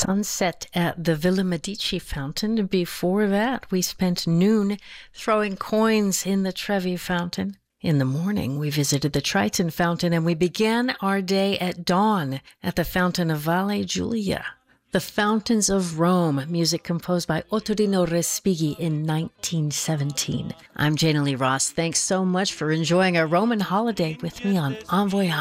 sunset at the Villa Medici fountain. Before that, we spent noon throwing coins in the Trevi fountain. In the morning, we visited the Triton fountain, and we began our day at dawn at the fountain of Valle Giulia. The Fountains of Rome, music composed by Ottorino Respighi in 1917. I'm Jana Lee Ross. Thanks so much for enjoying a Roman holiday with me on En Voyage.